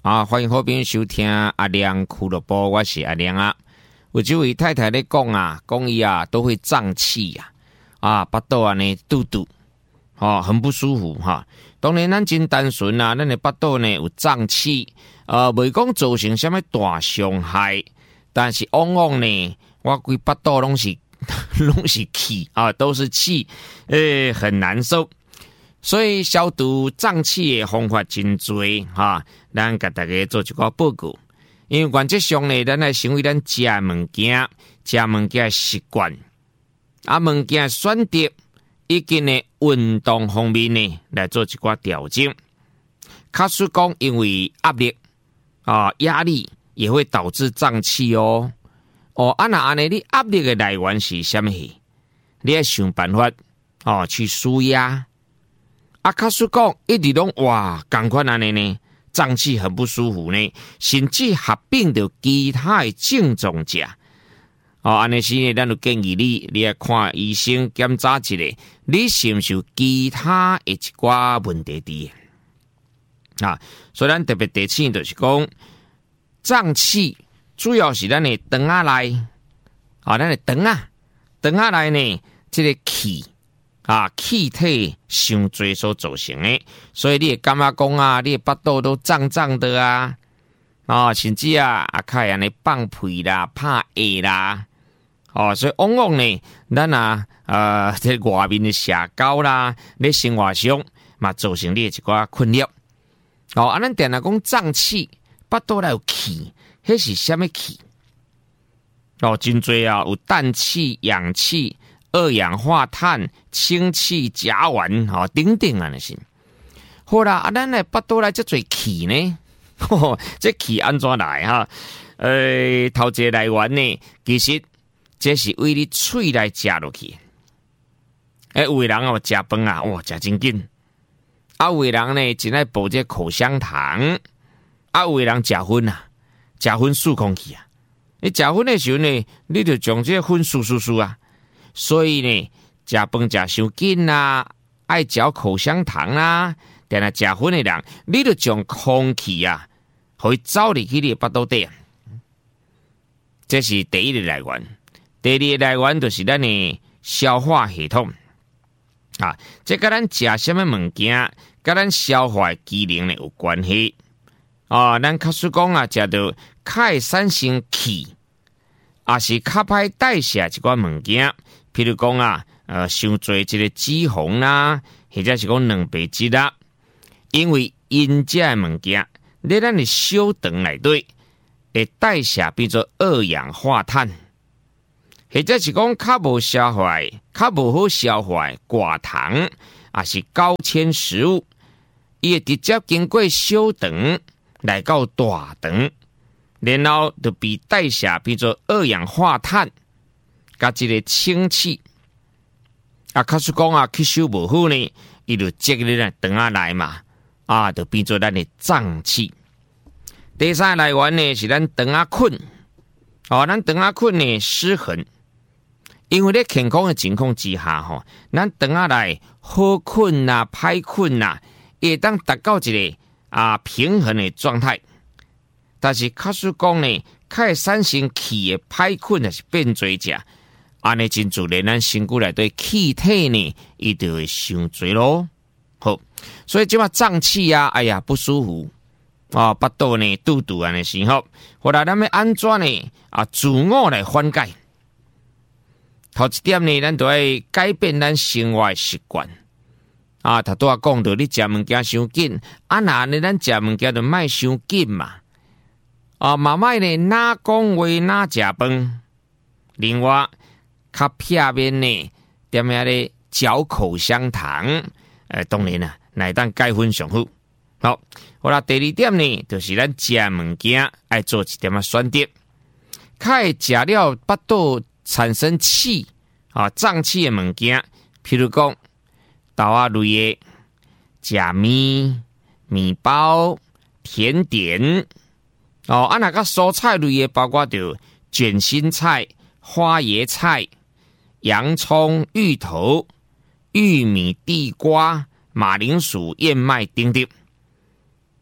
欢迎好朋友收听阿亮俱乐部，我是阿亮啊。有这位太太咧讲伊都会胀气巴肚呢肚肚，很不舒服当然咱真单纯咱的巴肚呢有胀气，未讲造成什么大伤害，但是往往呢，我规巴肚拢是气都是气，很难受。所以消毒胀气的方法真多咱给大家做一个报告。因为原则上呢，咱来成为咱食物件的习惯，物件选择以及呢运动方面呢来做一个调整。假使讲因为压力压力也会导致胀气那安尼你压力的来源是什么？你要想办法去舒压。假使讲一直拢同款安尼呢，胀气很不舒服呢，甚至合并着其他的症状者安尼时呢，咱就建议你来看医生检查一下，你是不是有其他的一寡问题所以咱特别提醒就是讲，胀气主要是咱的肠仔内咱的肠仔内呢，这个气体伤多所造成的，所以你会感觉讲你的巴肚都胀胀的甚至开安尼放屁啦、拍嗝啦，所以往往呢，咱这外面的社交啦，咧生活上嘛造成你的一寡困扰。咱定来讲胀气，巴肚内有气，迄是什么气？真多有氮气、氧气、二氧化碳、氢气、甲烷等等那是。好啦，咱的巴肚内这多气呢？这气安怎来头一个来源呢，其实这是为你嘴来食落去。有的人食饭食真紧。有的人呢真爱补这口香糖。有的人食薰漱空气你食薰的时候呢，你就将这薰漱所以呢，食饭食伤紧爱嚼口香糖定来食薰的人，你就将空气会走入去你的巴肚底这是第一个来源。第二个来源就是咱的消化系统这跟咱食什么物件，跟咱消化机能呢有关系咱假使讲食到较产生气，是较歹代谢一寡物件，譬如讲伤多这个脂肪或者是讲蛋白质因为因这物件在咱的小肠内底会代谢变做二氧化碳，或者是讲较无好消化寡糖是高纤食物，伊会直接经过小肠来到大肠，然后就被代谢变做二氧化碳加这个氢气假使讲吸收不好呢，伊就积在咱肠仔内嘛就变做咱的胀气。第三个来源呢是咱肠仔菌咱肠仔菌呢失衡，因为在健康的情况之下咱肠仔内好菌歹菌会当达到一个平衡的状态。但是假使讲呢，较产生气的歹菌是变多者，安尼真自然咱身躯内底气体呢，伊就会伤多咯。好，所以即马胀气不舒服巴肚呢肚肚安尼时候，后来咱要安怎呢自我来缓解。头一点呢，咱就要改变咱生活的习惯头拄讲到你食物件伤紧那呢咱食物件就莫伤紧嘛慢慢呢哪讲话哪食饭。另外较片面呢点样咧嚼口香糖当然乃当改分上好。好啦，第二点呢，就是咱食物件爱做一点选择，较会食了巴肚产生气胀气的物件，譬如讲豆仔类的食面、面包、甜点若个蔬菜类的，包括着卷心菜、花椰菜、洋葱、芋头、玉米、地瓜、马铃薯、燕麦等等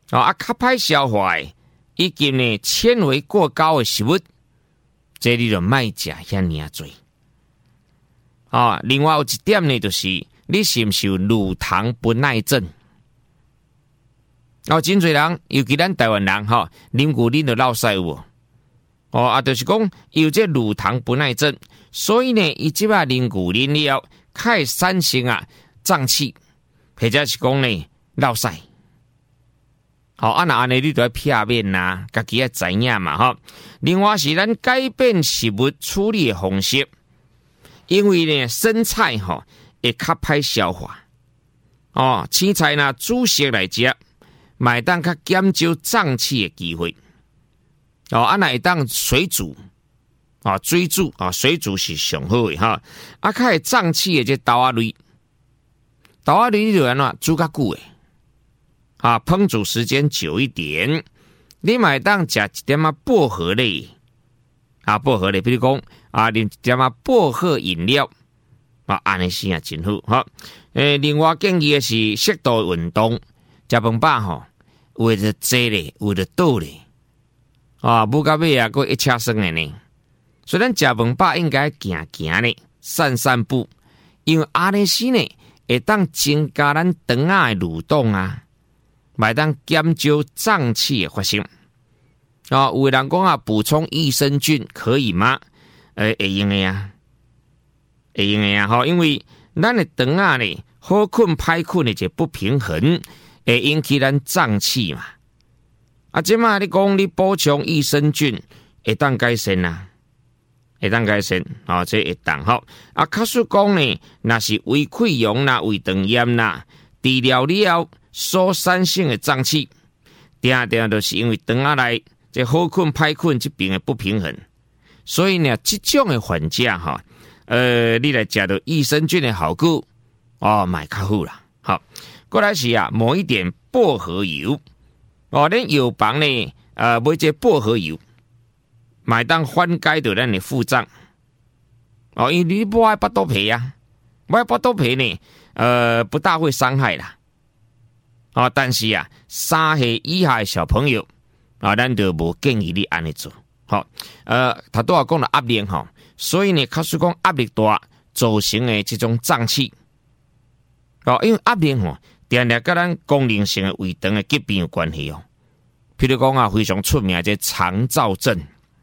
较歹消化的，以及呢纤维过高的食物，这你就莫食遐尔多。另外有一点呢，就是你是不是有乳糖不耐症？真侪人，尤其咱台湾人啉牛奶就落屎有无？就是讲有这乳糖不耐症，所以呢，伊即摆啉牛奶了，开始产生胀气，或者是讲呢落屎。那安尼你就要避免啦，家己要知影嘛另外是咱改变食物处理的方式，因为呢生菜会较歹消化。青菜呢煮熟来食，买当较减少胀气的机会。若会当水煮水煮水煮是上好的较会胀气的这豆仔类你就安怎煮较久的烹煮时间久一点，你买当食一点薄荷类薄荷类，比如讲啉一点薄荷饮料安尼是也真好另外建议的是适度运动，食饭饱为着坐咧，为着倒咧不到尾还一车酸的呢。所以咱食饭饱应该行行咧，散散步，因为安尼时呢会当增加咱肠仔的蠕动买当减少胀气的发生。有的人讲补充益生菌可以吗？会用的会用的因为咱的肠仔呢好困歹困的一个不平衡，会引起咱胀气嘛。即马你讲你补充益生菌会当改善会当改善这会当假使讲呢，若是胃溃疡啦、胃肠炎啦，治疗了所产生的胀气，定就是因为肠仔内这好困歹困这边的不平衡，所以呢，这种的患者你来食到益生菌的好果买较好啦。过来是抹一点薄荷油恁药房呢买这薄荷油，买当缓解到咱的腹胀因为你不爱巴肚皮不爱巴肚皮呢不大会伤害啦但是3岁以下的小朋友咱就无建议你安尼做他都讲了压力所以呢，假使讲压力大造成的这种胀气因为压力定定跟咱功能性的胃肠的疾病有关系譬如讲非常出名的这肠燥症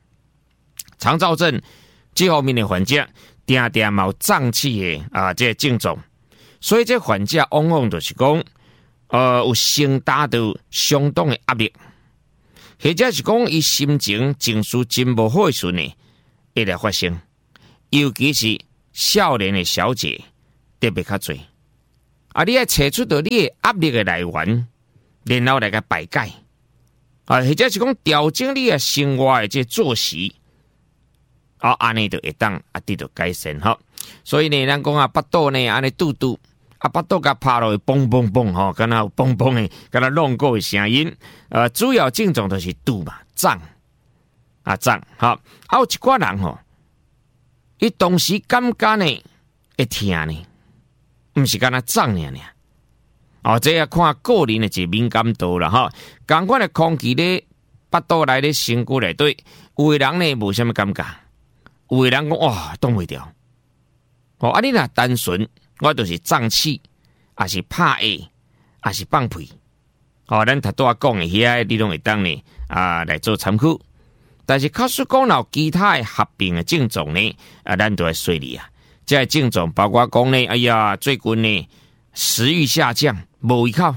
这方面的患者定定有胀气的这症状，所以这患者往往就是讲有承担到相当的压力，或者是讲伊心情绪真不好的时候呢会来发生，尤其是少年的小姐特别较多你要找出到你的压力的来源，然后来个排解或者是讲调整你的生活的这作息安尼就会当得到改善所以呢，咱讲巴肚呢安尼肚巴肚甲拍落去嘣嘣嘣敢若有嘣嘣的，敢若弄过的声音主要症状就是肚嘛胀胀有一寡人伊同时感觉呢会痛呢，不是敢若胀呢这要看个人的一敏感度啦同款的空气咧巴肚内咧身躯内底，有的人呢无什么感觉，有的人讲挡袂掉你若单纯我就是胀气，还是拍嗝，还是放屁咱头拄仔讲的遐你拢会当呢来做参考。但是假使讲有其他的合并的症状呢咱都要随理这些症状包括讲呢最近呢食欲下降，无胃口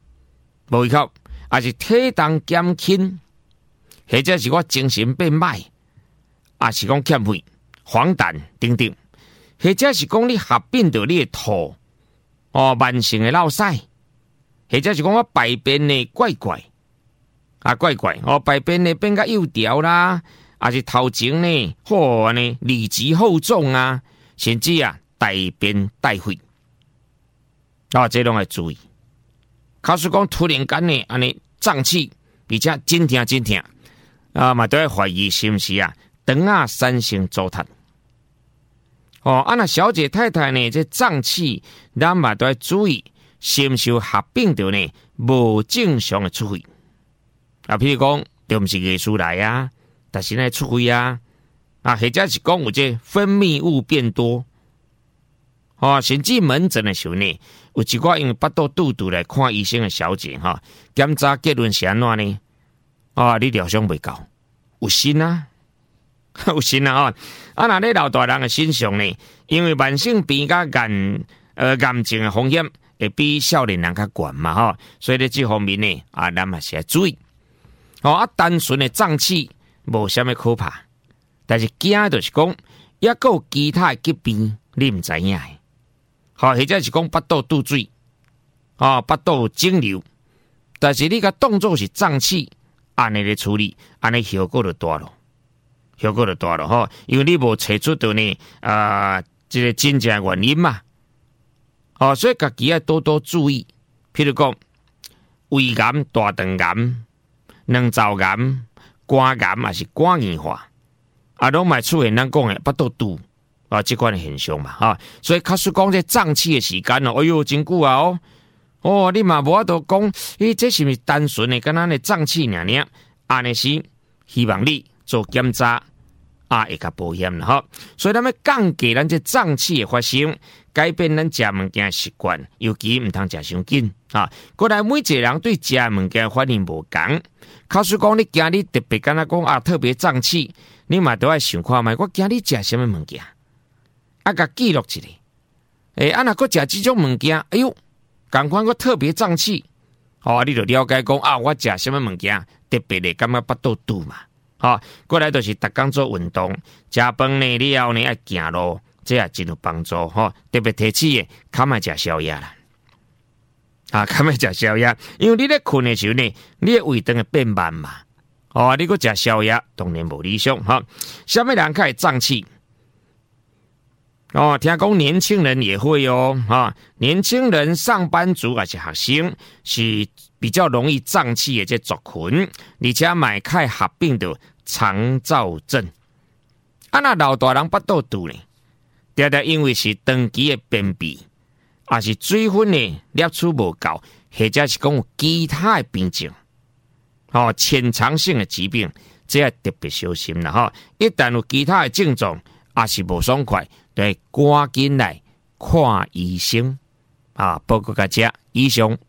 还是体重减轻，或者是我精神变歹，还是讲欠费黄疸等等，或者是讲你合并到你的吐慢性的落屎，或者是讲我排便呢怪怪排便呢变甲幼条啦，还是头前呢里急后重甚至大便带血这拢要注意。假使讲突然间呢安尼胀气，而且真痛嘛都要怀疑是不是肠仔产生阻塞那小姐太太呢这胀气咱嘛都要注意是不是合并到呢无正常的出血譬如讲，就毋是艺术来啊，但是呢出血啊，或者是讲有这分泌物变多，甚至门诊的时候呢，有一寡因为腹肚肚肚来看医生的小姐检查结论是安怎呢？你疗伤袂够，有心啊，有心啊那咧老大人的身上呢，因为慢性病甲癌症的风险会比少年人较悬嘛所以咧这方面呢咱嘛是要注意。单纯的胀气无啥物可怕，但是惊就是讲，也还有其他的疾病你唔知影的。或者是讲腹肚肚水，腹肚肿瘤，但是你个动作是胀气，安尼咧处理，安尼效果就大咯，因为你无找出到呢这个真正原因嘛。所以家己要多多注意，譬如讲胃癌、大肠癌、卵巢癌、肝癌还是肝硬化，拢嘛出现咱讲的腹肚肚这款的现象嘛所以假使讲这胀气的时间哎呦真久啊你嘛无法度讲，这是不是单纯的跟咱的胀气尔？安尼是希望你做检查会较保险啦所以咱要降低咱这胀气的发生，改变咱食物件习惯，尤其唔通食伤紧过来每一个人对食物件反应无同，假使讲你今日特别敢若讲特别胀气，你嘛都要想看卖，我今日食什么物件？甲记录一下，若佫食这种物件，哎呦，同款佫特别胀气，你就了解讲我食什么物件特别的感觉腹肚肚嘛，过来就是逐工做运动，食饭呢了后呢要行路，这也真有帮助特别提起的，较莫食宵夜啦，较莫食宵夜，因为你咧困的时候呢，你的胃肠会变慢嘛，你佫食宵夜，当然无理想什么人较会胀气？听讲年轻人也会年轻人、上班族还是学生是比较容易胀气的这族群，而且买开合并的肠燥症。那老大人腹肚肚呢，常常因为是长期的便秘，还是水分呢摄取无够，或者是讲有其他的病症，潜藏性的疾病，这要特别小心啦一旦有其他的症状，也是无爽快，得赶紧来看医生报告大家。以上。